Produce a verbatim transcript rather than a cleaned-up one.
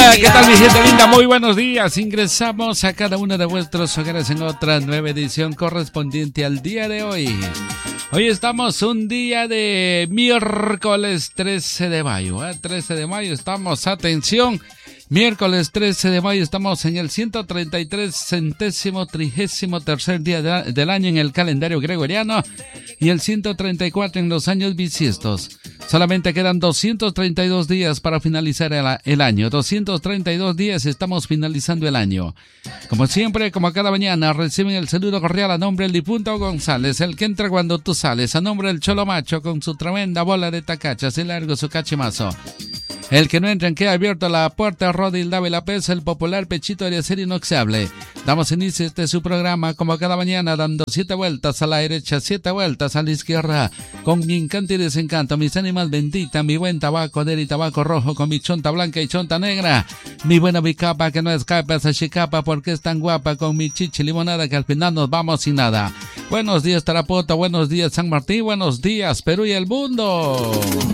Hola, ¿qué tal mi gente linda? Muy buenos días. Ingresamos a cada uno de vuestros hogares en otra nueva edición correspondiente al día de hoy. Hoy estamos un día de miércoles trece de mayo. ¿eh? trece de mayo estamos, atención, miércoles trece de mayo estamos en el ciento treinta y tres centésimo trigésimo tercer día de, del año en el calendario gregoriano y el ciento treinta y cuatro en los años bisiestos. Solamente quedan doscientos treinta y dos días para finalizar el, el año. doscientos treinta y dos días estamos finalizando el año. Como siempre, como cada mañana, reciben el saludo cordial a nombre del difunto González, el que entra cuando tú sales, a nombre del Cholo Macho con su tremenda bola de tacachas y largo su cachimazo. El que no entra en que ha abierto la puerta, Rodil Dávila Pesa, el popular pechito de acero inoxidable. Damos inicio a este su programa como cada mañana, dando siete vueltas a la derecha, siete vueltas a la izquierda, con mi encanto y desencanto, mis ánimas benditas, mi buen tabaco de y tabaco rojo, con mi chonta blanca y chonta negra, mi buena bicapa que no escapa esa chicapa porque es tan guapa, con mi chichi limonada que al final nos vamos sin nada. Buenos días Tarapoto, buenos días San Martín, buenos días Perú y el mundo.